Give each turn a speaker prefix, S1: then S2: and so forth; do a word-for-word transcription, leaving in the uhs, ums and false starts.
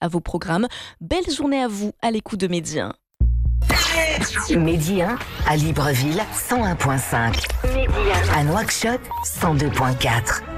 S1: à vos programmes. Belle journée à vous à l'écoute de Medi un.
S2: Medi un à Libreville cent un virgule cinq. Medi un à Nouakchott cent deux virgule quatre.